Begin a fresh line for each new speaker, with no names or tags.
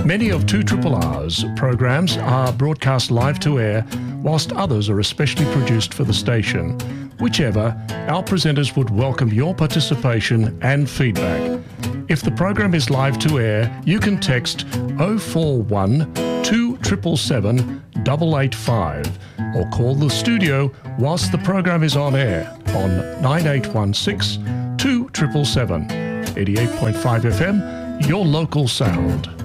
Many of 2RRR's programs are broadcast live to air, whilst others are especially produced for the station. Whichever, our presenters would welcome your participation and feedback. If the program is live to air, you can text 041 2777 885 or call the studio whilst the program is on air on 9816 2777. 88.5 FM, your local sound.